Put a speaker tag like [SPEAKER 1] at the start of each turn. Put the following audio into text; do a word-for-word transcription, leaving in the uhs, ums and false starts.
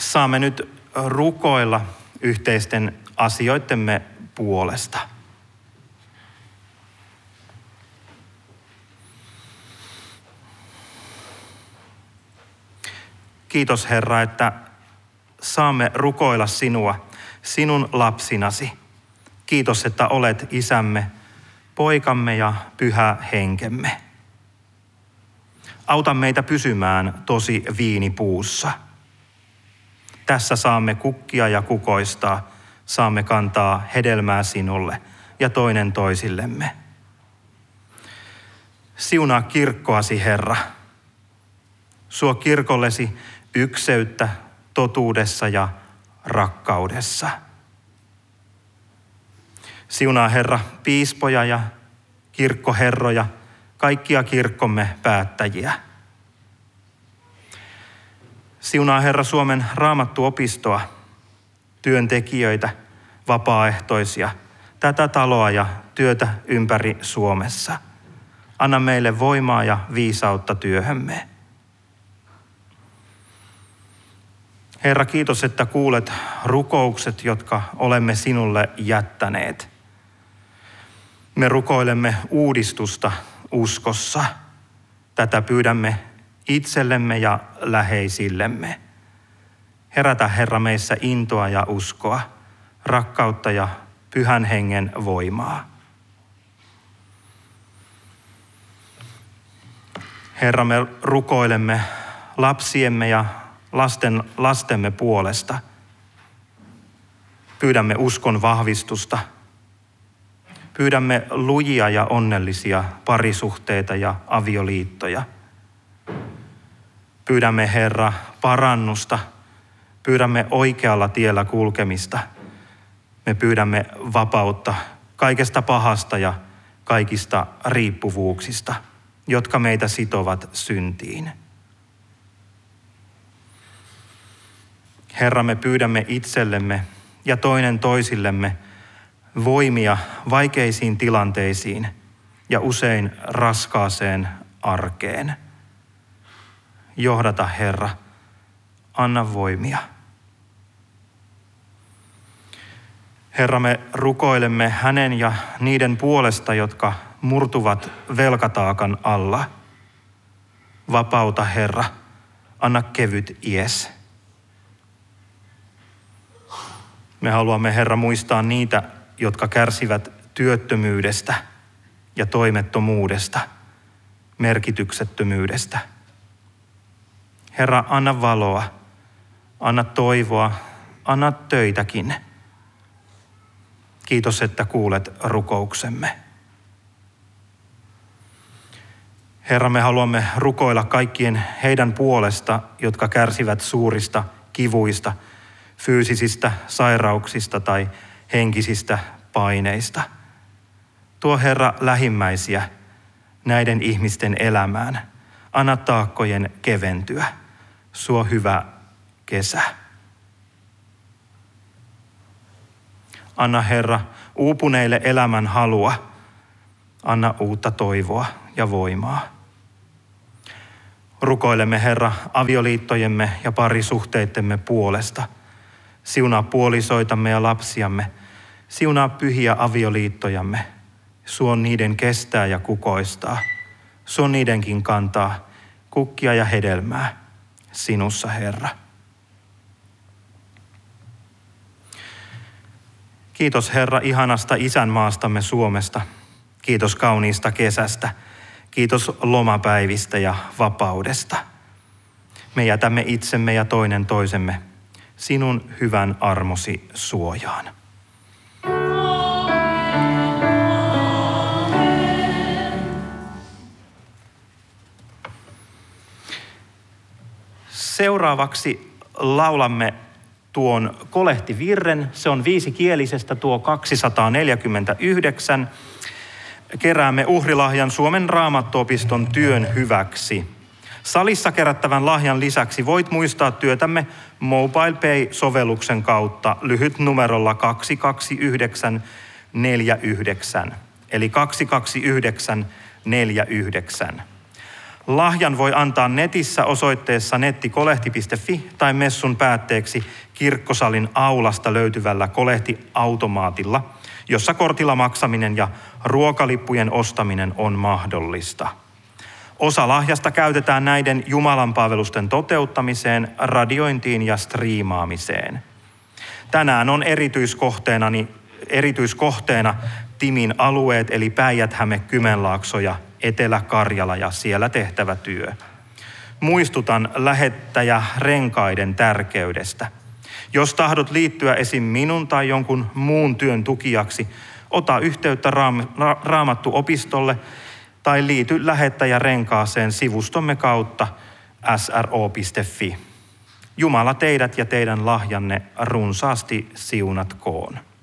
[SPEAKER 1] Saamme nyt rukoilla yhteisten asioittemme puolesta. Kiitos Herra, että saamme rukoilla sinua, sinun lapsinasi. Kiitos, että olet isämme, poikamme ja pyhä henkemme. Auta meitä pysymään tosi viinipuussa. Tässä saamme kukkia ja kukoistaa, saamme kantaa hedelmää sinulle ja toinen toisillemme. Siunaa kirkkoasi, Herra. Suo kirkollesi ykseyttä totuudessa ja rakkaudessa. Siunaa Herra piispoja ja kirkkoherroja, kaikkia kirkkomme päättäjiä. Siunaa Herra Suomen Raamattuopistoa, työntekijöitä, vapaaehtoisia, tätä taloa ja työtä ympäri Suomessa. Anna meille voimaa ja viisautta työhömme. Herra, kiitos, että kuulet rukoukset, jotka olemme sinulle jättäneet. Me rukoilemme uudistusta uskossa. Tätä pyydämme itsellemme ja läheisillemme. Herätä, Herra, meissä intoa ja uskoa, rakkautta ja pyhän hengen voimaa. Herra, me rukoilemme lapsiemme ja lasten lastemme puolesta. Pyydämme uskon vahvistusta. Pyydämme lujia ja onnellisia parisuhteita ja avioliittoja. Pyydämme, Herra, parannusta. Pyydämme oikealla tiellä kulkemista. Me pyydämme vapautta kaikesta pahasta ja kaikista riippuvuuksista, jotka meitä sitovat syntiin. Herra, me pyydämme itsellemme ja toinen toisillemme voimia vaikeisiin tilanteisiin ja usein raskaaseen arkeen. Johdata, Herra, anna voimia. Herra, me rukoilemme hänen ja niiden puolesta, jotka murtuvat velkataakan alla. Vapauta, Herra, anna kevyt ies. Me haluamme, Herra, muistaa niitä, jotka kärsivät työttömyydestä ja toimettomuudesta, merkityksettömyydestä. Herra, anna valoa, anna toivoa, anna töitäkin. Kiitos, että kuulet rukouksemme. Herra, me haluamme rukoilla kaikkien heidän puolesta, jotka kärsivät suurista kivuista, fyysisistä sairauksista tai henkisistä paineista. Tuo, Herra, lähimmäisiä näiden ihmisten elämään. Anna taakkojen keventyä. Suo hyvä kesä. Anna, Herra, uupuneille elämän halua. Anna uutta toivoa ja voimaa. Rukoilemme, Herra, avioliittojemme ja parisuhteittemme puolesta. Siunaa puolisoitamme ja lapsiamme. Siunaa pyhiä avioliittojamme. Suo niiden kestää ja kukoistaa. Suo niidenkin kantaa kukkia ja hedelmää sinussa, Herra. Kiitos, Herra, ihanasta isänmaastamme Suomesta. Kiitos kauniista kesästä. Kiitos lomapäivistä ja vapaudesta. Me jätämme itsemme ja toinen toisemme sinun hyvän armosi suojaan. Seuraavaksi laulamme tuon kolehtivirren. Se on viisikielisestä tuo kaksisataaneljäkymmentäyhdeksän. Keräämme uhrilahjan Suomen Raamattuopiston työn hyväksi. Salissa kerättävän lahjan lisäksi voit muistaa työtämme MobilePay-sovelluksen kautta lyhyt numerolla kaksi kaksi yhdeksän neljä yhdeksän, eli kaksi kaksi yhdeksän neljä yhdeksän. Lahjan voi antaa netissä osoitteessa nettikolehti piste fi tai messun päätteeksi kirkkosalin aulasta löytyvällä kolehtiautomaatilla, jossa kortilla maksaminen ja ruokalippujen ostaminen on mahdollista. Osa lahjasta käytetään näiden jumalanpalvelusten toteuttamiseen, radiointiin ja striimaamiseen. Tänään on erityiskohteena, erityiskohteena Timin alueet eli Päijät-Häme, Kymenlaakso ja Etelä-Karjala ja siellä tehtävä työ. Muistutan lähettäjä renkaiden tärkeydestä. Jos tahdot liittyä esim. Minun tai jonkun muun työn tukijaksi, ota yhteyttä raam- ra- Raamattuopistolle tai liity lähettäjä renkaaseen sivustomme kautta s r o piste fi. Jumala teidät ja teidän lahjanne runsaasti siunatkoon.